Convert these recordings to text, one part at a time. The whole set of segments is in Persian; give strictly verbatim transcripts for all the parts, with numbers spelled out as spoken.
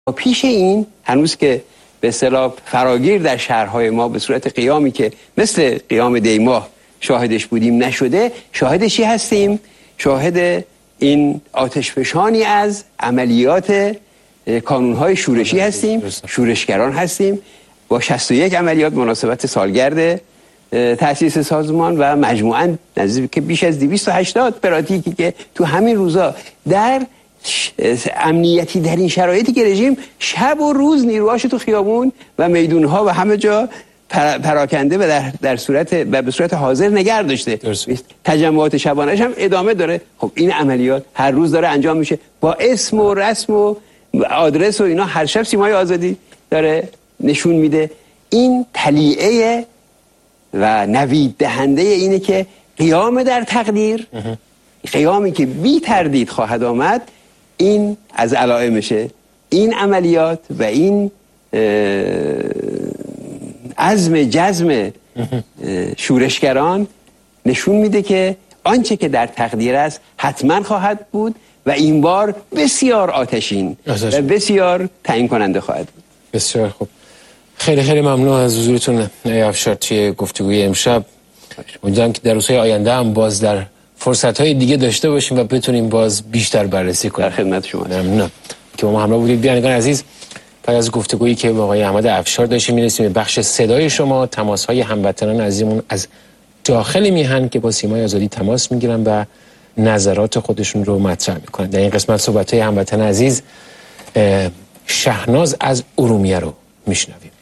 پیش این هنوز که به اصطلاح فراگیر در شهرهای ما به صورت قیامی که مثل قیام دیماه شاهدش بودیم نشده، شاهدشی هستیم، شاهد این آتشفشانی از عملیات کانونهای شورشی هستیم، شورشگران هستیم. با شصت و یک عملیات مناسبت سالگرد تأسیس سازمان و مجموعاً نزدیک بیش از دویست و هشتاد پراتیکی که تو همین روزا در امنیتی در این شرایطی که رژیم شب و روز نیروهاش تو خیابون و میدونها و همه جا پراکنده و در در صورت و به صورت حاضر نگه داشته، تجمعات شبانه‌اش هم ادامه داره. خب این عملیات هر روز داره انجام میشه با اسم و رسم و آدرس و اینا، هر شب سیمای آزادی داره نشون میده. این تلیعه و نوید دهنده اینه که قیام در تقدیر، قیامی که بی تردید خواهد آمد، این از علائمشه. این عملیات و این عزم جزم شورشگران نشون میده که آنچه که در تقدیر است حتما خواهد بود و این بار بسیار آتشین و بسیار تعیین کننده خواهد بود. بسیار خوب، خیلی خیلی ممنون از حضورتون آقای افشار توی گفتگوی امشب. امیدوارم که در روزهای آینده هم باز در فرصت‌های دیگه داشته باشیم و بتونیم باز بیشتر بررسی کنیم. در خدمت شما. ممنون که با ما همراه بودید. بینندگان عزیز، بعد از گفتگویی که با آقای احمد افشار داشتیم میرسیم به بخش صدای شما، تماس‌های هموطنان عزیزمون از داخل میهن که با سیمای آزادی تماس میگیرن و نظرات خودشون رو مطرح میکنن. در این قسمت صحبت‌های هموطن عزیز شهناز از ارومیه رو میشنویم.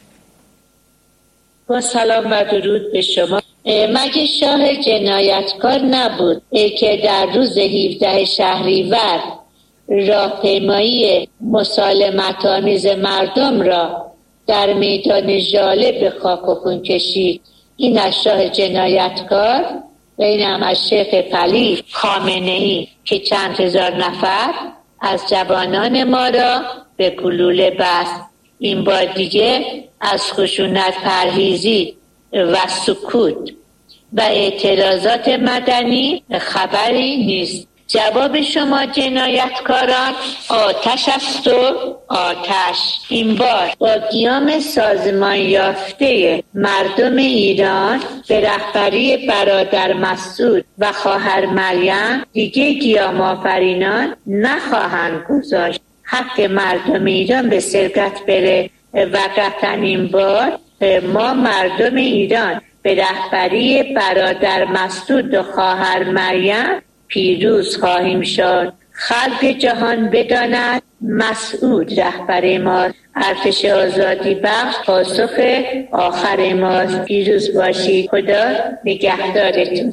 با سلام و درود به شما. مگه شاه جنایتکار نبود که در روز هفدهم شهریور راهپیمایی مسالمت‌آمیز مردم را در میدان ژاله به خاک و خون کشید؟ این از شاه جنایتکار و این هم از شیخ پلید خامنه‌ای که چند هزار نفر از جوانان ما را به گلوله بست. این بار دیگه از خشونت پرهیزی و سکوت و اعتراضات مدنی خبری نیست. جواب شما جنایتکاران آتش است و آتش. این بار با قیام سازمان یافته مردم ایران به رهبری برادر مسعود و خواهر مریم دیگه قیام آفرینان نخواهند گذاشت. حق مردم ایران به سرقت بره و قطعا این بار ما مردم ایران به رهبری برادر مسعود و خواهر مریم پیروز خواهیم شد. خلق جهان بداند مسعود رهبر ما، ارتش آزادی بخش پاسخ آخر ماست. پیروز باشید. خدا نگهدارتون.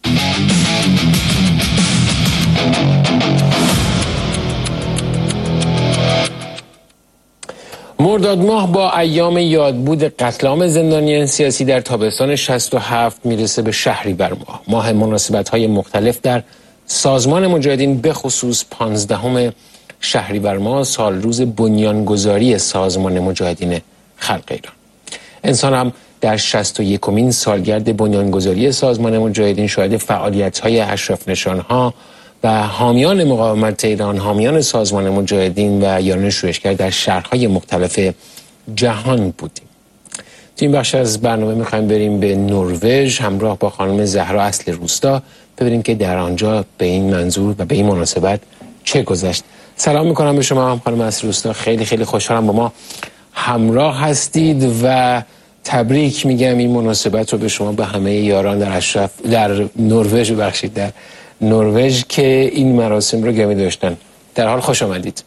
مرداد ماه با ایام یادبود قتل عام زندانیان سیاسی در تابستان شصت و هفت میرسه به شهریور ماه. ماه مناسبت‌های مختلف در سازمان مجاهدین، به خصوص پانزدهم شهریور ماه سال روز بنیانگذاری سازمان مجاهدین خلق ایران. انسان هم در شصت و یکمین سالگرد بنیانگذاری سازمان مجاهدین شاهد فعالیت‌های اشراف نشان‌ها و حامیان مقاومت ایران، حامیان سازمان مجاهدین و یاران شورشگر در شهرهای مختلف جهان بودیم. تو این بخش از برنامه میخوایم بریم به نروژ همراه با خانم زهرا اصل روستا، ببینیم که در آنجا به این منظور و به این مناسبت چه گذشت. سلام میکنم به شما خانم اصل روستا، خیلی خیلی خوشحالم با ما همراه هستید و تبریک میگم این مناسبت رو به شما، به همه یاران در اشراف در نروژ بخشید در نروژ که این مراسم رو گرامی داشتن. در حال خوش آمدید.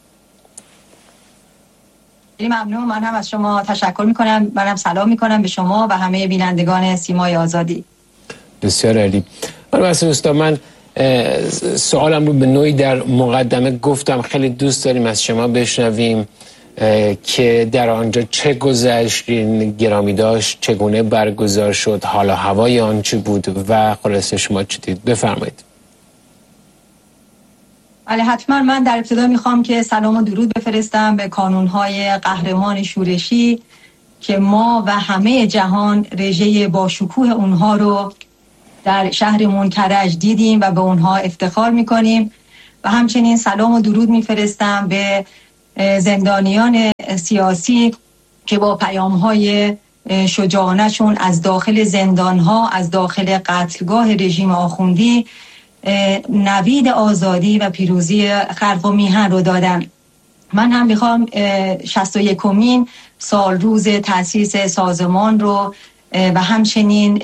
خیلی ممنون. من هم از شما تشکر میکنم. منم سلام میکنم به شما و همه بینندگان سیمای آزادی. بسیار عالی. خانم اصل روستا، من سوالم رو به نوعی در مقدمه گفتم، خیلی دوست داریم از شما بشنویم که در آنجا چه گذشت، گرامی داشت، چگونه برگزار شد، حال و هوای آن چه بود و خلاصه شما چه دید؟ بفرمایید. بله حتما. من در ابتدا میخوام که سلام و درود بفرستم به کانونهای قهرمان شورشی که ما و همه جهان رژه با شکوه اونها رو در شهرمون کرج دیدیم و به اونها افتخار میکنیم و همچنین سلام و درود میفرستم به زندانیان سیاسی که با پیام‌های شجاعانه‌شون از داخل زندان‌ها، از داخل قتلگاه رژیم آخوندی نوید آزادی و پیروزی خلق و میهن رو دادن. من هم میخوام شصت و یکمین سال روز تأسیس سازمان رو و همچنین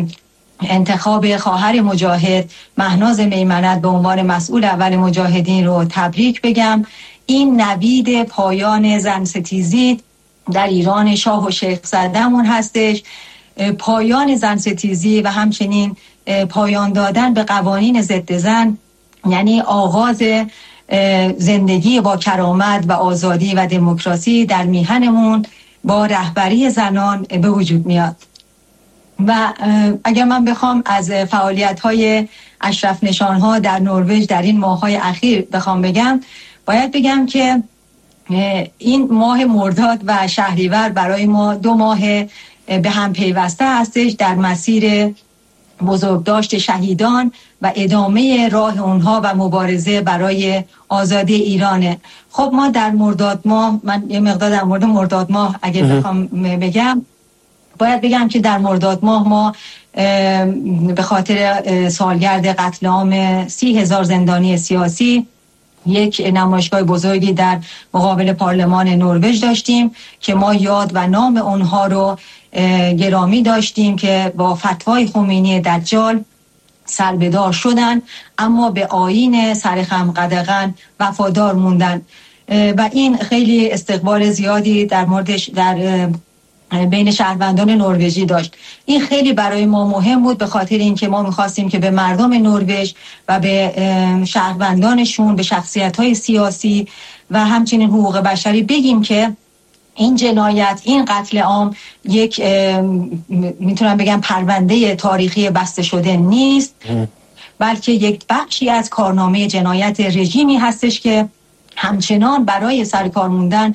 انتخاب خواهر مجاهد مهناز میمنت به عنوان مسئول اول مجاهدین رو تبریک بگم. این نوید پایان زن ستیزی در ایران شاه و شیخ زدمون هستش، پایان زن ستیزی و همچنین پایان دادن به قوانین ضد زن، یعنی آغاز زندگی با کرامت و آزادی و دموکراسی در میهنمون با رهبری زنان به وجود میاد. و اگر من بخوام از فعالیت‌های اشرف نشان‌ها در نروژ در این ماه‌های اخیر بخوام بگم، باید بگم که این ماه مرداد و شهریور برای ما دو ماه به هم پیوسته هستش در مسیر بزرگداشت شهیدان و ادامه راه اونها و مبارزه برای آزادی ایرانه. خب ما در مرداد ماه، من یه مقدار در مورد مرداد ماه اگه بخوام بگم، باید بگم که در مرداد ماه ما به خاطر سالگرد قتل عام سی هزار زندانی سیاسی یک نمایشگاه بزرگی در مقابل پارلمان نروژ داشتیم که ما یاد و نام اونها رو گرامی داشتیم که با فتوای خمینی دجال سربدار شدن اما به آیین سرخم قدغن وفادار موندن و این خیلی استقبال زیادی در موردش در بین شهروندان نروژی داشت. این خیلی برای ما مهم بود به خاطر اینکه ما می‌خواستیم که به مردم نروژ و به شهروندانشون، به شخصیت‌های سیاسی و همچنین حقوق بشری بگیم که این جنایت، این قتل عام یک میتونم بگم پرونده تاریخی بسته شده نیست، بلکه یک بخشی از کارنامه جنایت رژیمی هستش که همچنان برای سرکار موندن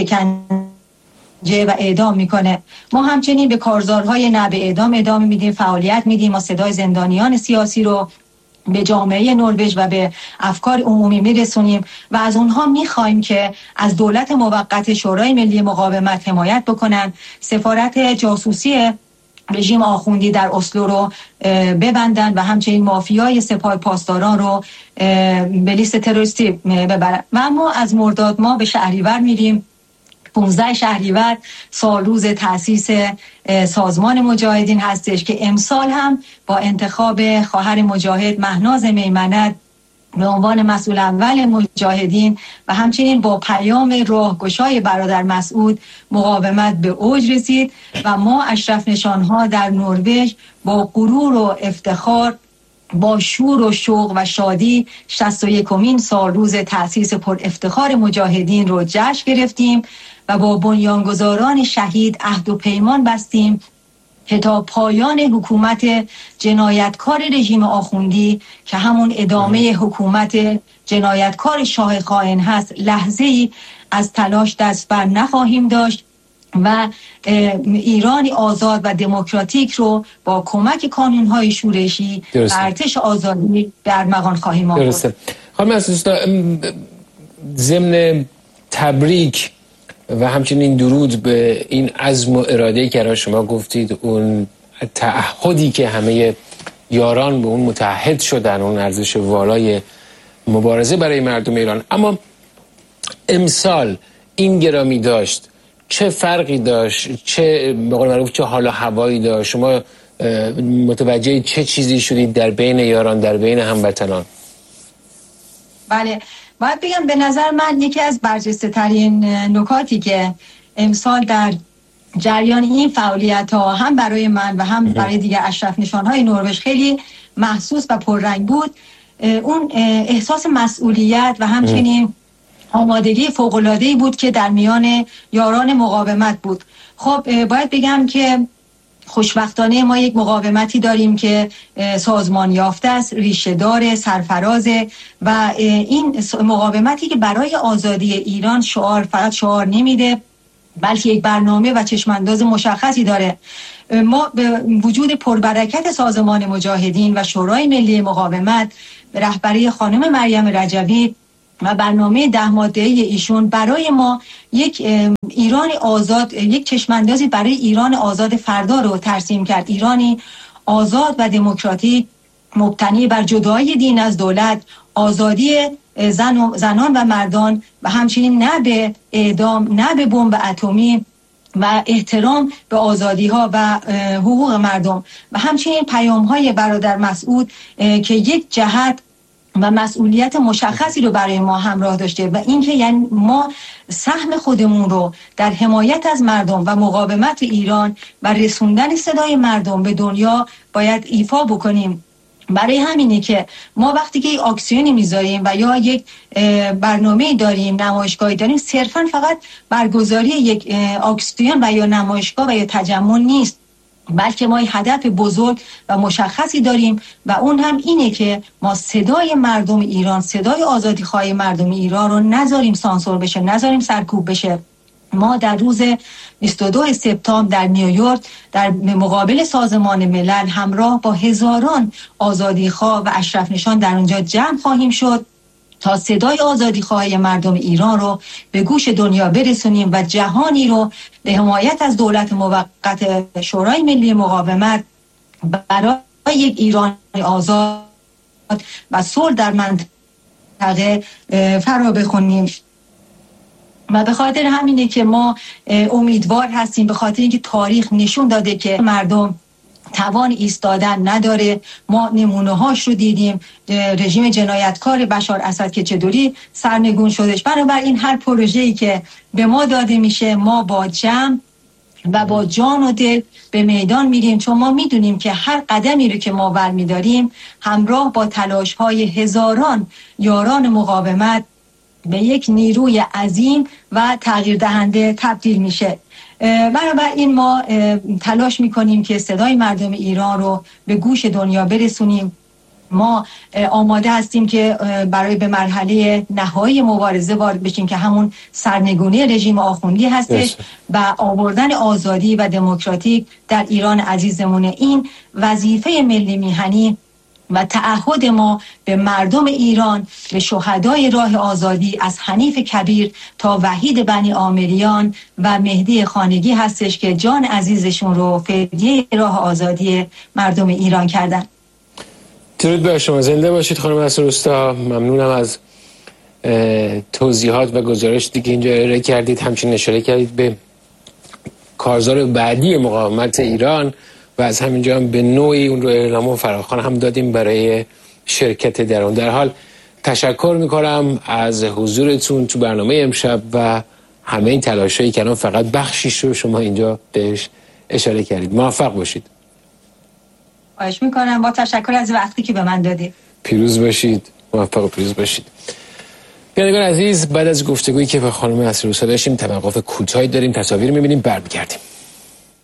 شکنجه و اعدام میکنه. ما همچنین به کارزارهای نه به اعدام ادامه میدیم، فعالیت میدیم، ما صدای زندانیان سیاسی رو به جامعه نروژ و به افکار عمومی میرسونیم و از اونها میخوایم که از دولت موقت شورای ملی مقاومت حمایت بکنن، سفارت جاسوسی رژیم آخوندی در اسلو رو ببندن و همچنین مافیای سپاه پاسداران رو به لیست تروریستی ببرن. و ما از مرداد ما به شهریور میریم. پانزده شهریور سال روز تأسیس سازمان مجاهدین هستش که امسال هم با انتخاب خواهر مجاهد مهناز میمنت به عنوان مسئول اول مجاهدین و همچنین با پیام راهگشای برادر مسعود مقاومت به اوج رسید و ما اشرف نشانها در نروژ با غرور و افتخار، با شور و شوق و شادی شصت و یکمین سال روز تأسیس پر افتخار مجاهدین رو جشن گرفتیم و با بنیانگذاران شهید عهد و پیمان بستیم که تا پایان حکومت جنایتکار رژیم آخوندی که همون ادامه حکومت جنایتکار شاه خائن هست لحظه‌ای از تلاش دست بر نخواهیم داشت و ایرانی آزاد و دموکراتیک رو با کمک کانون‌های شورشی و ارتش آزادی در مقام خواهیم آورد. درسته. خانم اسوستا، ضمن تبریک و همچنین درود به این عزم و اراده‌ای که شما گفتید، اون تعهدی که همه یاران به اون متحد شدن، اون ارزش والای مبارزه برای مردم ایران، اما امسال این گرامی داشت چه فرقی داشت؟ چه به قول معروف چه حال و هوایی داشت؟ شما متوجه چه چیزی شدید در بین یاران، در بین هموطنان؟ بله، باید بگم به نظر من یکی از برجسته ترین نکاتی که امسال در جریان این فعالیت ها هم برای من و هم برای دیگر اشرف نشان های نروژ خیلی محسوس و پررنگ بود، اون احساس مسئولیت و همچنین آمادگی فوق‌العاده‌ای بود که در میان یاران مقاومت بود. خب باید بگم که خوشبختانه ما یک مقاومتی داریم که سازمان یافته است، ریشه دار، سرفرازه و این مقاومتی که برای آزادی ایران شعار فقط شعار نمیده بلکه یک برنامه و چشمانداز مشخصی داره. ما به وجود پربرکت سازمان مجاهدین و شورای ملی مقاومت به رهبری خانم مریم رجوی و برنامه ده ماده‌ای ایشون برای ما یک ایران آزاد، یک چشماندازی برای ایران آزاد فردا رو ترسیم کرد. ایرانی آزاد و دموکراتیک مبتنی بر جدایی دین از دولت، آزادی زن و زنان و مردان و همچنین نه به اعدام، نه به بمب اتمی و احترام به آزادی ها و حقوق مردم و همچنین پیام های برادر مسعود که یک جهت و مسئولیت مشخصی رو برای ما همراه داشته و اینکه یعنی ما سهم خودمون رو در حمایت از مردم و مقاومت ایران و رسوندن صدای مردم به دنیا باید ایفا بکنیم. برای همینه که ما وقتی که یک آکسیونی میذاریم و یا یک برنامه داریم، نمایشگاهی داریم، صرفا فقط برگزاری یک آکسیون و یا نمایشگاه و یا تجمع نیست، بلکه ما هدف بزرگ و مشخصی داریم و اون هم اینه که ما صدای مردم ایران، صدای آزادیخواه مردم ایران رو نذاریم سانسور بشه، نذاریم سرکوب بشه. ما در روز بیست و دو سپتامبر در نیویورک در مقابل سازمان ملل همراه با هزاران آزادیخواه و اشرف نشان در اونجا جمع خواهیم شد تا صدای آزادیخواه مردم ایران رو به گوش دنیا برسونیم و جهانی رو به حمایت از دولت موقت شورای ملی مقاومت برای یک ایران آزاد و صلح در منطقه فرا بخونیم. و به خاطر همینه که ما امیدوار هستیم، به خاطر اینکه تاریخ نشون داده که مردم توان ایستادن نداره. ما نمونه هاش رو دیدیم، رژیم جنایتکار بشار اسد که چطوری سرنگون شدش. بنابراین هر پروژه‌ای که به ما داده میشه ما با جمع و با جان و دل به میدان میریم، چون ما میدونیم که هر قدمی رو که ما برمیداریم همراه با تلاش های هزاران یاران مقاومت به یک نیروی عظیم و تغییر دهنده تبدیل میشه. بنابراین ما تلاش میکنیم که صدای مردم ایران رو به گوش دنیا برسونیم. ما آماده هستیم که برای به مرحله نهایی مبارزه وارد بشیم که همون سرنگونی رژیم آخوندی هستش و آوردن آزادی و دموکراتیک در ایران عزیزمونه. این وظیفه ملی میهنی و تعهد ما به مردم ایران، به شهدای راه آزادی از حنیف کبیر تا وحید بنی آمریان و مهدی خانگی هستش که جان عزیزشون رو فدیه راه آزادی مردم ایران کردن. درود بر شما، زنده باشید خانم اسدروستا. ممنونم از توضیحات و گزارش دیگه اینجا ارائه کردید. همچنین اشاره کردید به کارزار بعدی مقاومت ایران و از همینجا هم به نوعی اون رو اعلام و فراخوان هم دادیم برای شرکت در اون. در حال تشکر میکنم از حضورتون تو برنامه امشب و همه این تلاشایی که الان فقط بخشیش رو شما اینجا بهش اشاره کردید. موفق باشید. خواهش میکنم، با تشکر از وقتی که به من دادید. پیروز باشید، موفق و پیروز باشید. بینندگان عزیز، بعد از گفتگویی که با خانم اسدروستا داشتیم توقف کوتاهی داریم، تصاویر میبینیم، برمیگردیم.